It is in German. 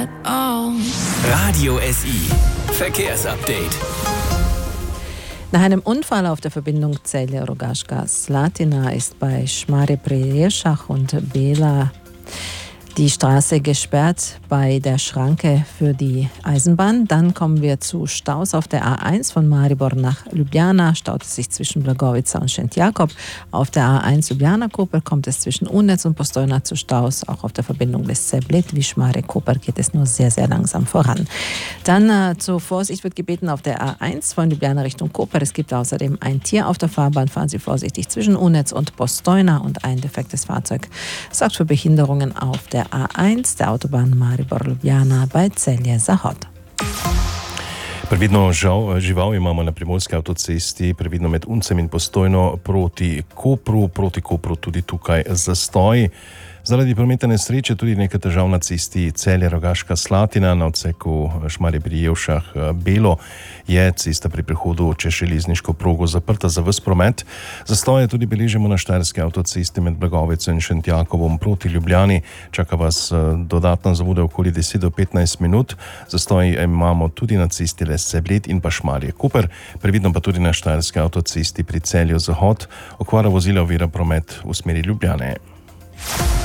at all. Radio SI Verkehrsupdate. Nach einem Unfall auf der Verbindung Celje-Rogaška-Slatina ist bei Šmarje pri Jelšah und Bela die Straße gesperrt bei der Schranke für die Eisenbahn. Dann kommen wir zu Staus auf der A1 von Maribor nach Ljubljana. Staut es sich zwischen Blagovica und Šentjakov. Auf der A1 Ljubljana-Koper kommt es zwischen Unetz und Postojna zu Staus. Auch auf der Verbindung des Seblet wie Šmarje-Koper geht es nur sehr, sehr langsam voran. Dann zur Vorsicht wird gebeten auf der A1 von Ljubljana Richtung Koper. Es gibt außerdem ein Tier auf der Fahrbahn. Fahren Sie vorsichtig zwischen Unetz und Postojna. Und ein defektes Fahrzeug sorgt für Behinderungen auf der A1 der Autobahn Maribor-Ljubljana bei Celje-Zahod. Previdno žival imamo na primorski avtocesti, previdno med Uncem in Postojno proti Kopru tudi tukaj zastoj. Zaradi prometne nesreče tudi nekaj težav na cesti Celje-Rogaška-Slatina na odseku Šmarje pri Jelšah Belo je cesta pri prehodu čez železniško progo zaprta za ves promet. Zastoje tudi beležimo na štajerski avtocesti med Blagovico in Šentjakovom proti Ljubljani. Čaka vas dodatna zamuda okoli 10 do 15 minut. Zastoj imamo tudi na cesti Les Seblet in pa Šmarje-Koper, previdno pa tudi na štajerski avtocesti pri Celju-Zahod. Okvara vozila ovira promet v smeri Ljubljane.